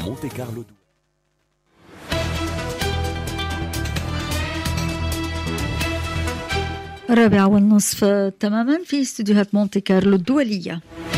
مونتي كارلو. الرابعة والنصف تماما في استديوهات مونتي كارلو الدولية.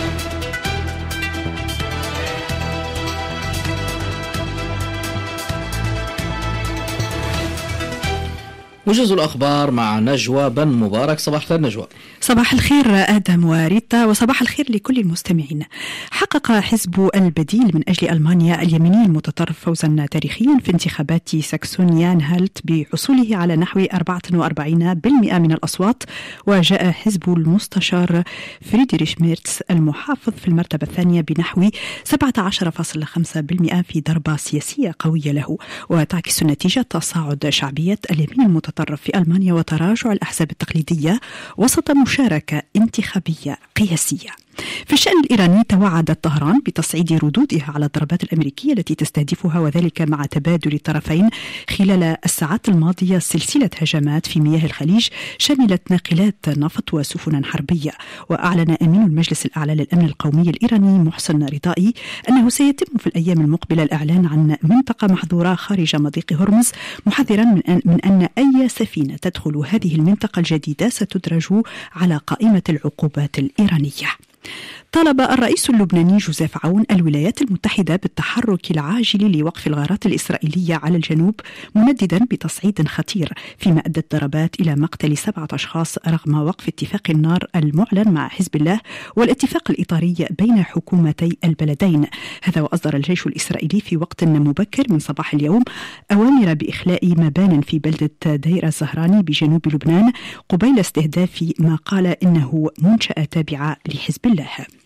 موجز الأخبار مع نجوى بن مبارك. صباح الخير نجوى. صباح الخير آدم وريتا، وصباح الخير لكل المستمعين. حقق حزب البديل من أجل ألمانيا اليميني المتطرف فوزا تاريخيا في انتخابات ساكسونيا أنهالت بحصوله على نحو 44% من الأصوات، وجاء حزب المستشار فريدريش ميرتس المحافظ في المرتبة الثانية بنحو 17.5% في ضربة سياسية قوية له، وتعكس النتيجة تصاعد شعبية اليمين المتطرف في ألمانيا وتراجع الأحزاب التقليدية وسط مشاركة انتخابية قياسية. في الشأن الإيراني، توعدت طهران بتصعيد ردودها على الضربات الأمريكية التي تستهدفها، وذلك مع تبادل الطرفين خلال الساعات الماضية سلسلة هجمات في مياه الخليج شملت ناقلات نفط وسفنا حربية. وأعلن أمين المجلس الأعلى للأمن القومي الإيراني محسن رضائي أنه سيتم في الأيام المقبلة الإعلان عن منطقة محظورة خارج مضيق هرمز، محذرا من أن أي سفينة تدخل هذه المنطقة الجديدة ستدرج على قائمة العقوبات الإيرانية. طلب الرئيس اللبناني جوزيف عون الولايات المتحدة بالتحرك العاجل لوقف الغارات الإسرائيلية على الجنوب، منددا بتصعيد خطير فيما أدت ضربات إلى مقتل 7 أشخاص رغم وقف اتفاق النار المعلن مع حزب الله والاتفاق الإطاري بين حكومتي البلدين. هذا وأصدر الجيش الإسرائيلي في وقت مبكر من صباح اليوم أوامر بإخلاء مبان في بلدة دير الزهراني بجنوب لبنان قبيل استهداف ما قال إنه منشأة تابعة لحزب الله.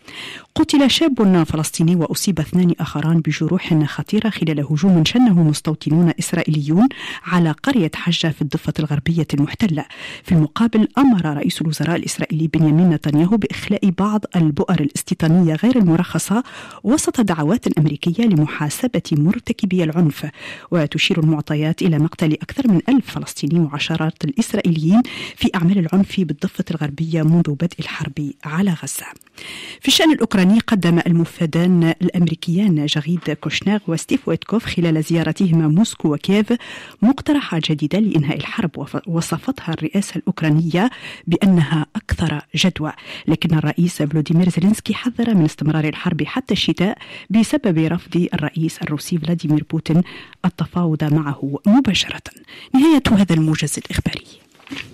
قتل شاب فلسطيني وأصيب 2 آخران بجروح خطيرة خلال هجوم شنه مستوطنون إسرائيليون على قرية حجة في الضفة الغربية المحتلة. في المقابل، أمر رئيس الوزراء الإسرائيلي بنيامين نتنياهو بإخلاء بعض البؤر الاستيطانية غير المرخصة وسط دعوات أمريكية لمحاسبة مرتكبي العنف. وتشير المعطيات إلى مقتل أكثر من 1000 فلسطيني وعشرات الإسرائيليين في أعمال العنف بالضفة الغربية منذ بدء الحرب على غزة. في الشأن الأوكراني، قدم المفادان الأمريكيان جاريد كوشنر وستيف ويتكوف خلال زيارتهما موسكو وكييف مقترحات جديدة لإنهاء الحرب، وصفتها الرئاسة الأوكرانية بأنها أكثر جدوى. لكن الرئيس فلوديمير زيلينسكي حذر من استمرار الحرب حتى الشتاء بسبب رفض الرئيس الروسي فلاديمير بوتين التفاوض معه مباشرة. نهاية هذا الموجز الإخباري.